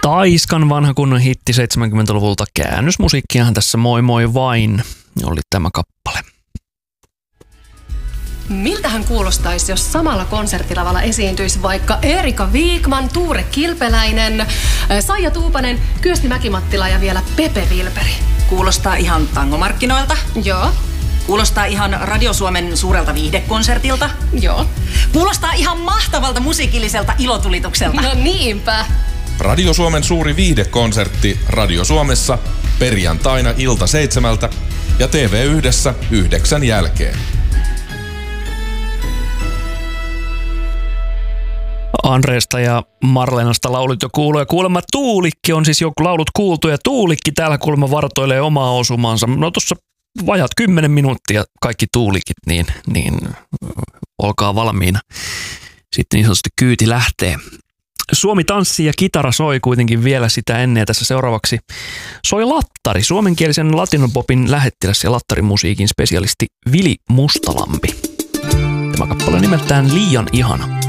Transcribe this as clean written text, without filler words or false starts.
Taiskan vanha kunnon hitti 70-luvulta. Käännösmusiikkiahan tässä moi moi vain oli tämä kappale. Miltähän kuulostaisi, jos samalla konserttilavalla esiintyisi vaikka Erika Viikman, Tuure Kilpeläinen, Saija Tuupanen, Kyösti Mäkimattila ja vielä Pepe Vilperi? Kuulostaa ihan tangomarkkinoilta. Joo. Kuulostaa ihan Radio Suomen suurelta viihdekonsertilta. Joo. Kuulostaa ihan mahtavalta musiikilliselta ilotulitukselta. No niinpä. Radio Suomen suuri viihdekonsertti Radio Suomessa perjantaina ilta 7 ja TV1 9 jälkeen. Andreesta ja Marlenasta laulut jo kuuluu ja kuulemma Tuulikki on siis joku laulut kuultu ja Tuulikki täällä kuulemma vartoilee omaa osumansa. No tuossa vajat 10 minuuttia kaikki Tuulikit, niin olkaa valmiina. Sitten niin sanotusti kyyti lähtee. Suomi tanssii ja kitara soi kuitenkin vielä sitä ennen ja tässä seuraavaksi soi lattari, suomenkielisen latinopopin lähettiläs ja lattarimusiikin spesialisti Vili Mustalampi. Tämä kappale on nimeltään Liian ihana.